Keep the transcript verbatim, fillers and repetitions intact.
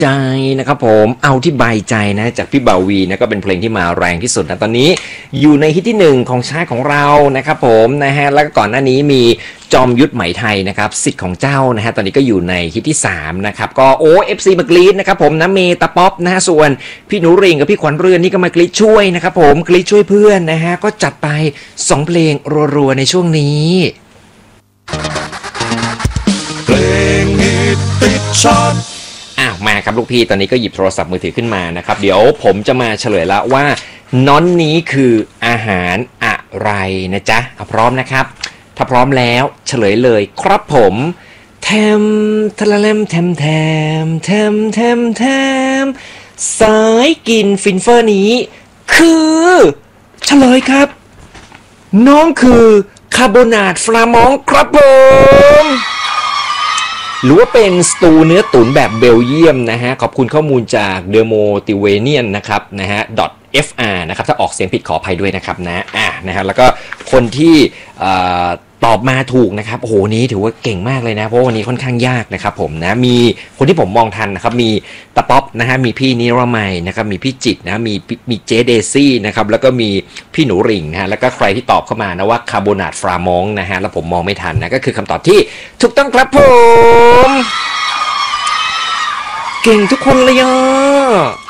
ใจนะครับผมเอาที่ใบใจนะจากพี่บ่าวีนะก็เป็นเพลงที่มาแรงที่สุดนะตอนนี้อยู่ในฮิตที่หนึ่งของชาติของเรานะครับผมนะฮะแล้วก็ก่อนหน้านี้มีจอมยุทธไหมไทยนะครับสิทธิ์ของเจ้านะฮะตอนนี้ก็อยู่ในฮิตที่สามนะครับก็โอ้เอฟซีมากรีดนะครับผมนะเมตาป๊อปนะฮะส่วนพี่หนูริงกับพี่ขวัญเรือนนี่ก็มากรีดช่วยนะครับผมกรีดช่วยเพื่อนนะฮะก็จัดไปสองเพลงรัวๆในช่วงนี้เพลงฮิตติดชาร์ตอ้าวมาครับลูกพี่ตอนนี้ก็หยิบโทรศัพท์มือถือขึ้นมานะครับเดี๋ยวผมจะมาเฉลยแล้วว่าน้อนนี้คืออาหารอะไรนะจ๊ะพร้อมนะครับถ้าพร้อมแล้วเฉลยเลยครับผมแทมทะละแลมแทมแทมแทมแทมแทมสายกินฟินเฟอร์นี้คือเฉลยครับน้องคือคาร์โบนาตฟลามองครับผมหรือว่าเป็นสตูเนื้อตุ๋นแบบเบลเยียมนะฮะขอบคุณข้อมูลจากเดโมติเวเนียนนะครับนะฮะ .fr นะครับถ้าออกเสียงผิดขออภัยด้วยนะครับนะอ่านะฮะแล้วก็คนที่ตอบมาถูกนะครับโอ้โหนี้ถือว่าเก่งมากเลยนะเพราะวันนี้ค่อนข้างยากนะครับผมนะมีคนที่ผมมองทันนะครับมีตะป๊อปนะฮะมีพี่นิรมัยนะครับมีพี่จิตนะมีมีเจเดซี่นะครับแล้วก็มีพี่หนูริ่งนะฮะแล้วก็ใครที่ตอบเข้ามานะว่าคาร์โบนาตฟรามองนะฮะแล้วผมมองไม่ทันนะก็คือคำตอบที่ถูกต้องครับผมเก่งทุกคนเลยอ่ะ